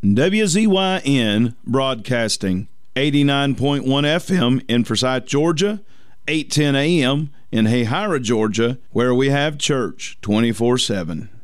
WZYN Broadcasting, 89.1 FM in Forsyth, Georgia, 810 AM in Hayhira, Georgia, where we have church 24/7.